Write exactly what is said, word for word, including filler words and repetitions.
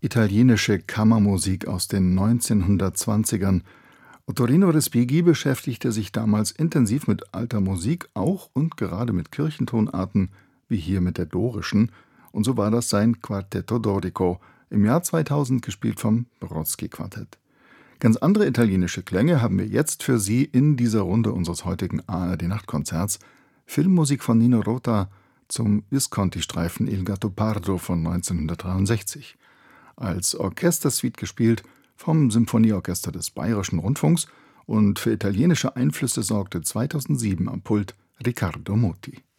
Italienische Kammermusik aus den neunzehnhundertzwanzigern. Ottorino Respighi beschäftigte sich damals intensiv mit alter Musik, auch und gerade mit Kirchentonarten, wie hier mit der dorischen, und so war das sein Quartetto Dorico, im Jahr zweitausend gespielt vom Brodsky-Quartett. Ganz andere italienische Klänge haben wir jetzt für Sie in dieser Runde unseres heutigen A R D-Nachtkonzerts. Filmmusik von Nino Rota zum Visconti-Streifen Il Gattopardo von neunzehnhundertdreiundsechzig. Als Orchestersuite gespielt vom Symphonieorchester des Bayerischen Rundfunks, und für italienische Einflüsse sorgte zweitausendsieben am Pult Riccardo Muti.